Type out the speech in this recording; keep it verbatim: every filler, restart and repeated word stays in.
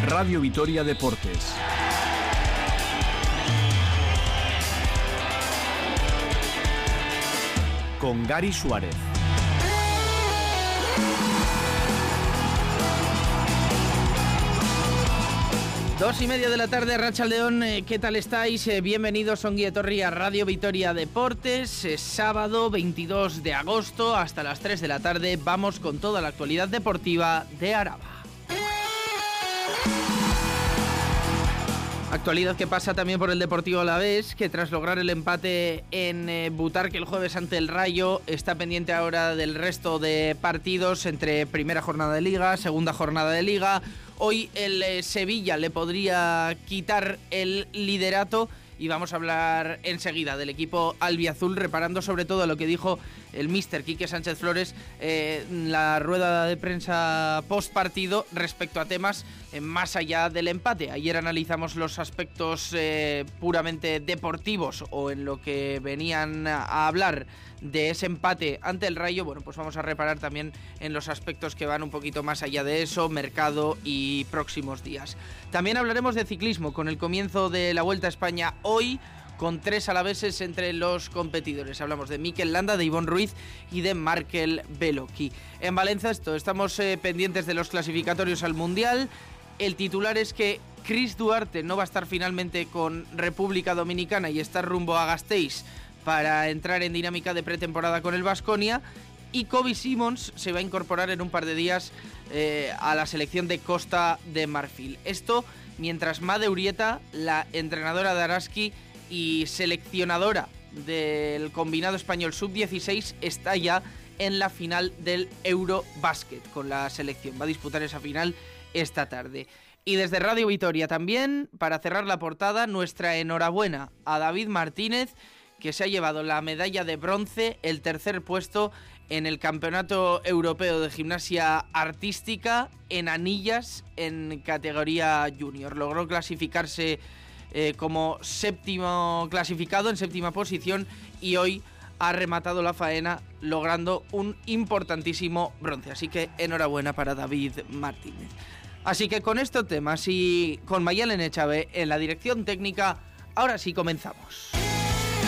Radio Vitoria Deportes. Con Gary Suárez. Dos y media de la tarde, Arratsaldeon, ¿qué tal estáis? Bienvenidos, ongi etorri a Radio Vitoria Deportes. Es sábado veintidós de agosto, hasta las tres de la tarde. Vamos con toda la actualidad deportiva de Araba. Actualidad que pasa también por el Deportivo Alavés, que tras lograr el empate en eh, Butarque el jueves ante el Rayo, está pendiente ahora del resto de partidos entre primera jornada de Liga, segunda jornada de Liga. Hoy el eh, Sevilla le podría quitar el liderato y vamos a hablar enseguida del equipo albiazul, reparando sobre todo a lo que dijo el míster Quique Sánchez Flores eh, en la rueda de prensa post partido respecto a temas eh, más allá del empate. Ayer analizamos los aspectos eh, puramente deportivos o en lo que venían a hablar de ese empate ante el Rayo. Bueno, pues vamos a reparar también en los aspectos que van un poquito más allá de eso, mercado y próximos días. También hablaremos de ciclismo con el comienzo de la Vuelta a España hoy, con tres alaveses entre los competidores. Hablamos de Mikel Landa, de Ivonne Ruiz y de Markel Beloki. En Valencia esto, estamos eh, pendientes de los clasificatorios al Mundial. El titular es que Chris Duarte no va a estar finalmente con República Dominicana y está rumbo a Gasteiz para entrar en dinámica de pretemporada con el Baskonia, y Kobe Simons se va a incorporar en un par de días eh, a la selección de Costa de Marfil. Esto mientras Made Urieta, la entrenadora de Araski y seleccionadora del combinado español sub dieciséis, está ya en la final del Eurobasket con la selección. Va a disputar esa final esta tarde. Y desde Radio Vitoria también, para cerrar la portada, nuestra enhorabuena a David Martínez, que se ha llevado la medalla de bronce, el tercer puesto en el Campeonato Europeo de Gimnasia Artística en anillas en categoría junior. Logró clasificarse eh, como séptimo clasificado, en séptima posición, y hoy ha rematado la faena logrando un importantísimo bronce. Así que enhorabuena para David Martínez. Así que con estos temas y con Mayalen Echave en la dirección técnica, ahora sí comenzamos.